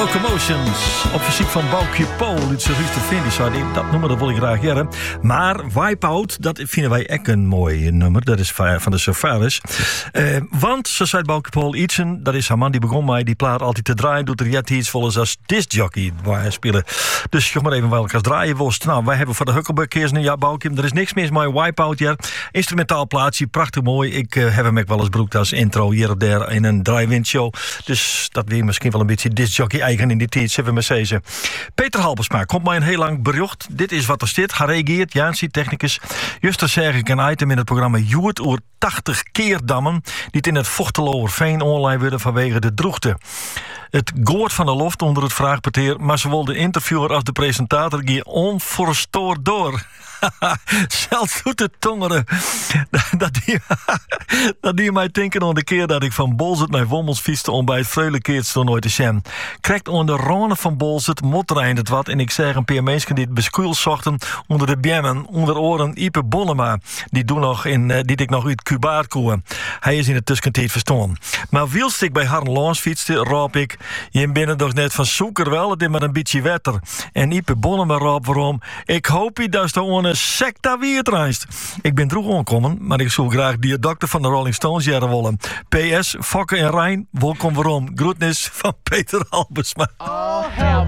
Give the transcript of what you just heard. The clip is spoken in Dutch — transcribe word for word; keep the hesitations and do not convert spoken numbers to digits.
Locomotions. Op verzoek van Boukje Pool. Uit zijn Ruud de Vind. Sorry, dat nummer dat wil ik graag jaren. Maar Wipeout, dat vinden wij echt een mooi nummer. Dat is van de Safaris. Uh, want, zo zei Boukje Pool, Ietsen, dat is haar man die begon mij die plaat altijd te draaien. Doet er jet iets volgens als discjockey waar hij spelen. Dus ga maar even welke als draaien worst. Nou, wij hebben voor de Huckleberg een ja, Boukje. Er is niks mis met Wipeout hier. Instrumentaal plaatsje, prachtig mooi. Ik uh, heb hem ook wel eens broekt als intro hier of daar in een drive-in show. Dus dat weer misschien wel een beetje discjockey eigen in die tijd, zullen we maar zeggen. Peter Halbersma komt mij een heel lang bericht. Dit is wat er zit. Gereageerd, Jansie, technicus. Juster zeg ik een item in het programma Joert oer tachtig keerdammen die het in het Vochteloverveen online worden vanwege de droogte. Het goort van de loft onder het vraagpeteer, maar zowel de interviewer als de presentator gaan onverstoord door. Zelfs doet het tongeren. Dat die, dat die mij denken aan de keer dat ik van Bolzert naar Wommels fietste om bij het Freulekeert stond nooit te zien. Krijgt onder de ronen van Bolzert motterreind het wat en ik zeg een paar mensen die het beskuil zochten onder de bjemmen, onder oren Ipe Bonnema, die doen nog in, die ik nog uit Cubaat koe. Hij is in het tussentijd verstaan. Maar wielst ik bij Harn Lans fietste, roep ik, je binnen toch net van zoeker wel, het is maar een beetje wetter. En Ipe Bonnema roep waarom, ik hoop je dat je een secta weer reist. Ik ben droeg onkomen, maar ik zou graag die dokter van de Rolling Stones jaren willen. P S, Fokke en Rijn, welkom waarom. Groetnis van Peter Halbersma.